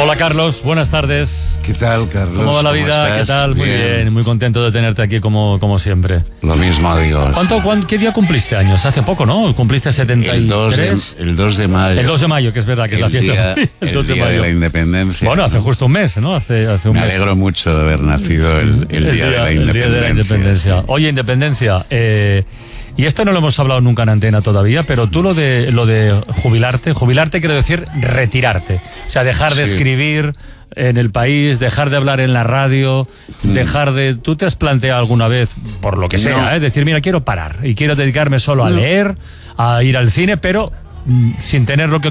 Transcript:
Hola Carlos, buenas tardes. ¿Qué tal, Carlos? ¿Cómo va la vida? ¿Qué tal? Muy bien, muy contento de tenerte aquí como siempre. Lo mismo digo. ¿Qué día cumpliste años? Hace poco, ¿no? ¿Cumpliste 73? El 2 de mayo. El 2 de mayo, que es verdad, que es la fiesta. El 2 de mayo. De la independencia. Bueno, hace justo un mes, ¿no? Hace un mes. Me alegro mucho de haber nacido el día de la independencia. Oye, independencia, y esto no lo hemos hablado nunca en antena todavía, pero tú lo de jubilarte quiero decir retirarte. O sea, dejar de escribir en el país, dejar de hablar en la radio, ¿Tú te has planteado alguna vez, por lo que sea, decir, mira, quiero parar y quiero dedicarme solo a leer, a ir al cine, pero sin tener lo que